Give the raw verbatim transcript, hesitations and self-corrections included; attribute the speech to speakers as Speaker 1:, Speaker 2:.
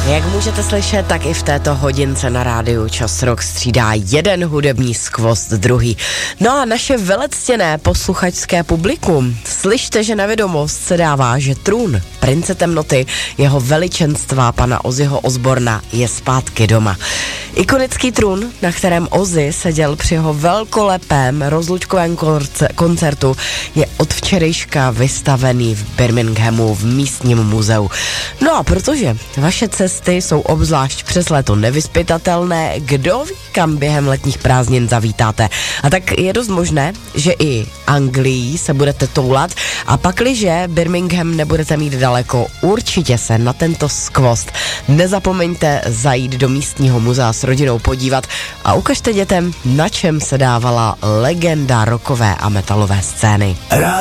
Speaker 1: Jak můžete slyšet, tak i v této hodince na rádiu Čas Rock střídá jeden hudební skvost druhý. No a naše velectěné posluchačské publikum, slyšte, že na vědomost se dává, že trůn prince temnoty, jeho veličenstva pana Ozzyho Osborna, je zpátky doma. Ikonický trůn, na kterém Ozzy seděl při jeho velkolepém rozlučkovém koncertu, je od včerejška vystavený v Birminghamu v místním muzeu. No a protože vaše cesty jsou obzvlášť přes léto nevyzpytatelné, kdo ví, kam během letních prázdnin zavítáte. A tak je dost možné, že i Anglií se budete toulat a pakliže Birmingham nebudete mít daleko, určitě se na tento skvost nezapomeňte zajít do místního muzea s rodinou podívat a ukažte dětem, na čem se dávala legenda rockové a metalové scény.